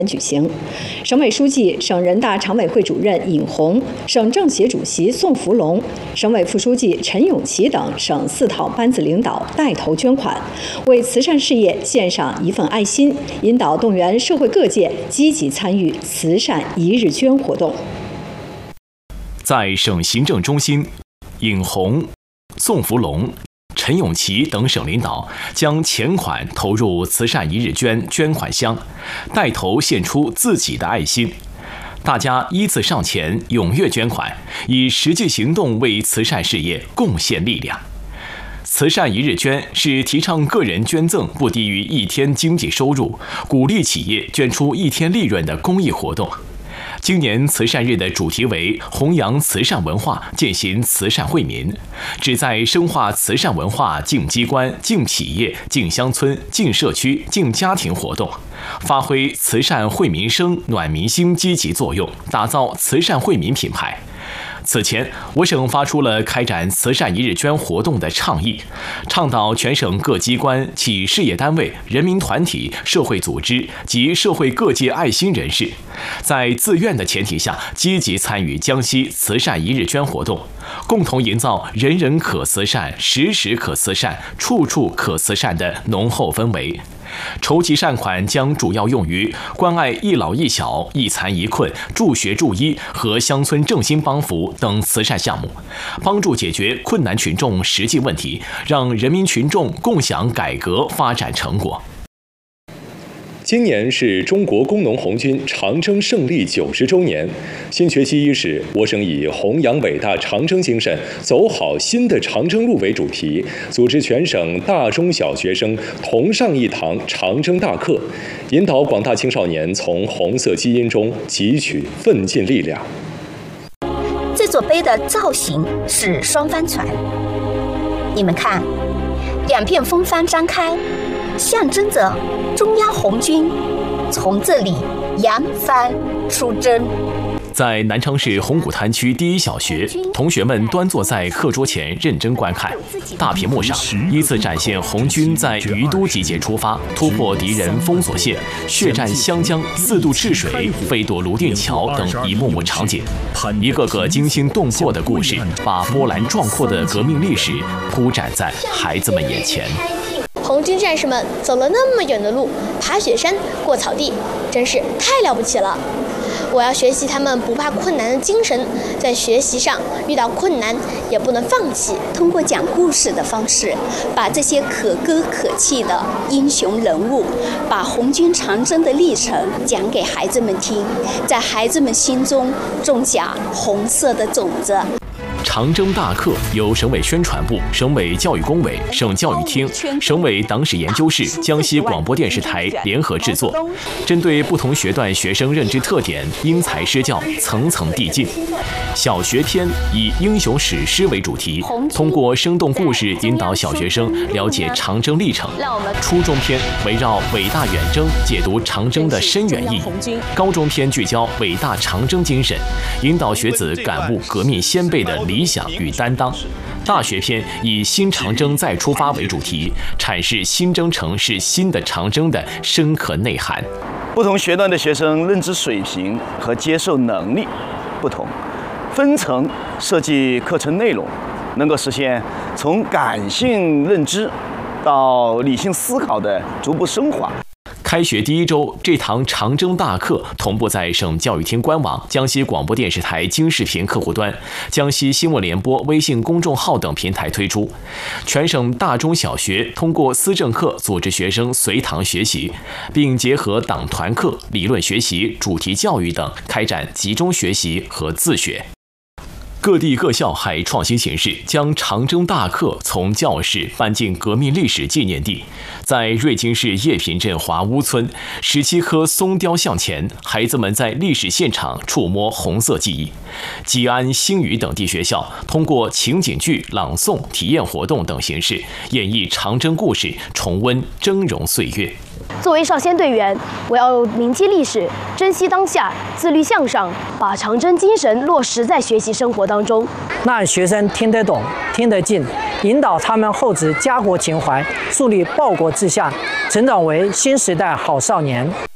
举行，省委书记、省人大常委会主任尹红、省政协主席宋福龙、省委副书记陈永奇等省4套班子领导带头捐款，为慈善事业献上一份爱心，引导动员社会各界积极参与慈善一日捐活动。 在省行政中心，尹红、宋福龙、陈永奇等省领导将钱款投入慈善一日捐款箱，带头献出自己的爱心。大家依次上前踊跃捐款，以实际行动为慈善事业贡献力量。慈善一日捐是提倡个人捐赠不低于1天经济收入，鼓励企业捐出1天利润的公益活动。今年慈善日的主题为弘扬慈善文化，践行慈善惠民，旨在深化慈善文化进机关、进企业、进乡村、进社区、进家庭活动，发挥慈善惠民生、暖民心积极作用，打造慈善惠民品牌。此前，我省发出了开展慈善一日捐活动的倡议，倡导全省各机关、企事业单位、人民团体、社会组织及社会各界爱心人士，在自愿的前提下，积极参与江西慈善一日捐活动，共同营造人人可慈善、时时可慈善、处处可慈善的浓厚氛围。筹集善款将主要用于关爱一老一小、一残一困、助学助医和乡村振兴帮扶等慈善项目，帮助解决困难群众实际问题，让人民群众共享改革发展成果。 今年是中国工农红军长征胜利90周年。新学期伊始，我省以弘扬伟大长征精神，走好新的长征路为主题，组织全省大中小学生同上一堂长征大课，引导广大青少年从红色基因中汲取奋进力量。 这座碑的造型是双帆船，你们看，2片风帆张开，象征着中央红军从这里扬帆出征。 在南昌市红谷滩区第一小学，同学们端坐在课桌前认真观看，大屏幕上依次展现红军在于都集结出发，突破敌人封锁线，血战湘江、4渡赤水、飞夺泸定桥等一幕幕场景，一个个惊心动魄的故事，把波澜壮阔的革命历史铺展在孩子们眼前。 红军战士们走了那么远的路，爬雪山、过草地，真是太了不起了。我要学习他们不怕困难的精神，在学习上遇到困难也不能放弃。 通过讲故事的方式，把这些可歌可泣的英雄人物，把红军长征的历程讲给孩子们听，在孩子们心中种下红色的种子。 长征大课由省委宣传部、省委教育工委、省教育厅、省委党史研究室、江西广播电视台联合制作，针对不同学段学生认知特点，因材施教，层层递进。小学篇以英雄史诗为主题，通过生动故事引导小学生了解长征历程。初中篇围绕伟大远征，解读长征的深远意义。高中篇聚焦伟大长征精神，引导学子感悟革命先辈的理想与担当。大学篇以新长征再出发为主题，阐释新征程是新的长征的深刻内涵。 不同学段的学生认知水平和接受能力不同，分层设计课程内容，能够实现从感性认知到理性思考的逐步升华。 开学第1周，这堂长征大课同步在省教育厅官网、江西广播电视台京视频客户端、江西新闻联播微信公众号等平台推出。全省大中小学通过思政课组织学生随堂学习，并结合党团课、理论学习、主题教育等，开展集中学习和自学。各地各校还创新形式，将长征大课从教室搬进革命历史纪念地。在瑞金市叶坪镇华屋村，17棵松雕像前，孩子们在历史现场触摸红色记忆。吉安、新余等地学校通过情景剧、朗诵、体验活动等形式，演绎长征故事，重温峥嵘岁月。 作为少先队员，我要铭记历史，珍惜当下，自律向上，把长征精神落实在学习生活当中， 让学生听得懂、听得进，引导他们厚植家国情怀，树立报国志向，成长为新时代好少年。